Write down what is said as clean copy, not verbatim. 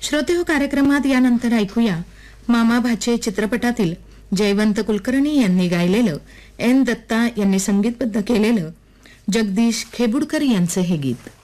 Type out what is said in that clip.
श्रोते हो कार्यक्रमात यानंतर ऐकूया मामा भाचे चित्रपटातील जयवंत कुलकर्णी यांनी गायलेलं, एन दत्ता यांनी संगीतबद्ध केलेलं जगदीश खेबुडकर यांचं हे गीत.